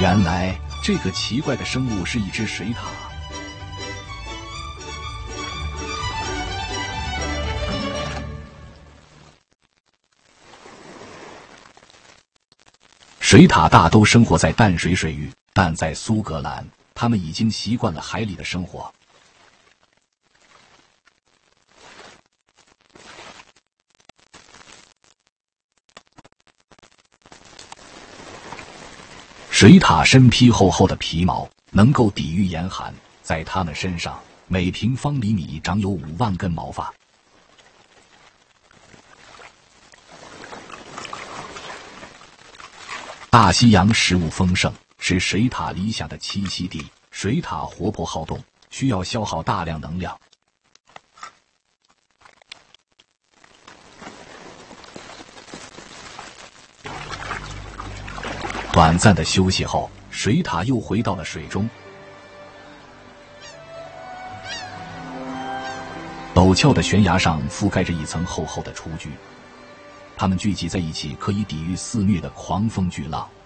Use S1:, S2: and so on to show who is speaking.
S1: 原来这个奇怪的生物是一只水獭。水獭大都生活在淡水水域，但在苏格兰，它们已经习惯了海里的生活。水獭身披厚厚的皮毛，能够抵御严寒，在它们身上，每平方厘米长有5万根毛发。大西洋食物丰盛，是水獭理想的栖息地。水獭活泼好动，需要消耗大量能量。短暂的休息后，水獭又回到了水中。陡峭的悬崖上覆盖着一层厚厚的雏菊，它们聚集在一起，可以抵御肆虐的狂风巨浪。